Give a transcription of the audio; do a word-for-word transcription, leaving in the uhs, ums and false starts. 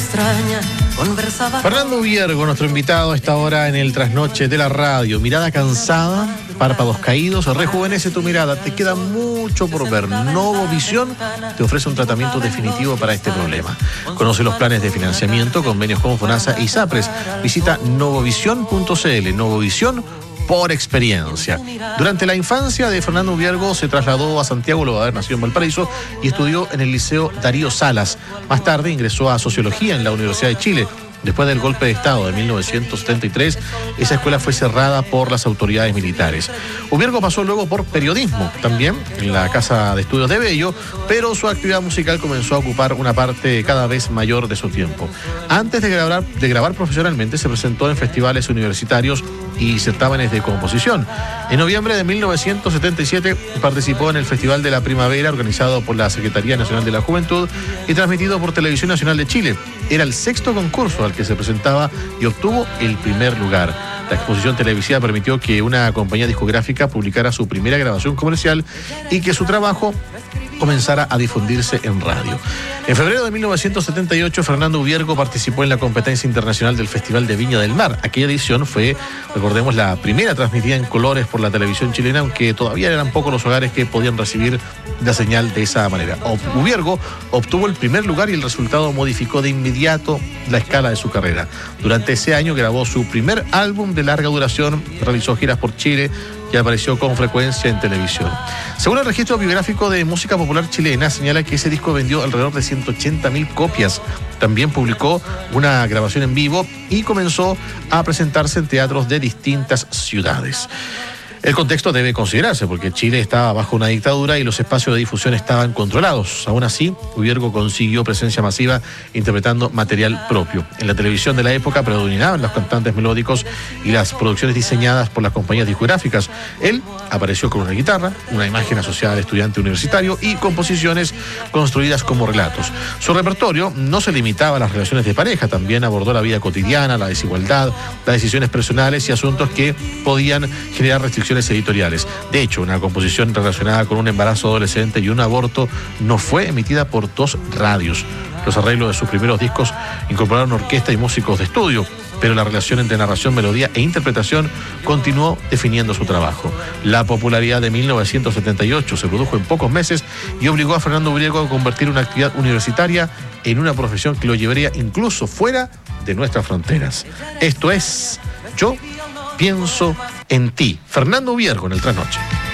extraña conversaba. Fernando Viergo, nuestro invitado a esta hora en el trasnoche de la radio. Mirada cansada, párpados caídos, rejuvenece tu mirada. Te queda mucho por ver. Novovisión te ofrece un tratamiento definitivo para este problema. Conoce los planes de financiamiento, convenios con FONASA y SAPRES. Visita novovisión punto cl. Novovisión por experiencia. Durante la infancia de Fernando Viergo se trasladó a Santiago, luego de haber nacido en Valparaíso, y estudió en el Liceo Darío Salas. Más tarde ingresó a Sociología en la Universidad de Chile. Después del golpe de Estado de mil novecientos setenta y tres, esa escuela fue cerrada por las autoridades militares. Viergo pasó luego por periodismo, también en la Casa de Estudios de Bello, pero su actividad musical comenzó a ocupar una parte cada vez mayor de su tiempo. Antes de grabar, de grabar profesionalmente, se presentó en festivales universitarios y certámenes de composición. En noviembre de mil novecientos setenta y siete participó en el Festival de la Primavera, organizado por la Secretaría Nacional de la Juventud y transmitido por Televisión Nacional de Chile. Era el sexto concurso al que se presentaba y obtuvo el primer lugar. La exposición televisiva permitió que una compañía discográfica publicara su primera grabación comercial y que su trabajo comenzara a difundirse en radio. En febrero de mil novecientos setenta y ocho, Fernando Viergo participó en la competencia internacional del Festival de Viña del Mar. Aquella edición fue, recordemos, la primera transmitida en colores por la televisión chilena, aunque todavía eran pocos los hogares que podían recibir la señal de esa manera. Viergo obtuvo el primer lugar y el resultado modificó de inmediato la escala de su carrera. Durante ese año grabó su primer álbum de larga duración, realizó giras por Chile y apareció con frecuencia en televisión. Según el registro biográfico de música popular chilena, señala que ese disco vendió alrededor de ciento ochenta mil copias. También publicó una grabación en vivo y comenzó a presentarse en teatros de distintas ciudades. El contexto debe considerarse porque Chile estaba bajo una dictadura y los espacios de difusión estaban controlados. Aún así, Viergo consiguió presencia masiva interpretando material propio. En la televisión de la época predominaban los cantantes melódicos y las producciones diseñadas por las compañías discográficas. Él apareció con una guitarra, una imagen asociada al estudiante universitario y composiciones construidas como relatos. Su repertorio no se limitaba a las relaciones de pareja, también abordó la vida cotidiana, la desigualdad, las decisiones personales y asuntos que podían generar restricciones editoriales. De hecho, una composición relacionada con un embarazo adolescente y un aborto no fue emitida por dos radios. Los arreglos de sus primeros discos incorporaron orquesta y músicos de estudio, pero la relación entre narración, melodía e interpretación continuó definiendo su trabajo. La popularidad de mil novecientos setenta y ocho se produjo en pocos meses y obligó a Fernando Viergo a convertir una actividad universitaria en una profesión que lo llevaría incluso fuera de nuestras fronteras. Esto es Yo Pienso en Ti. Fernando Viergo en el Trasnoche.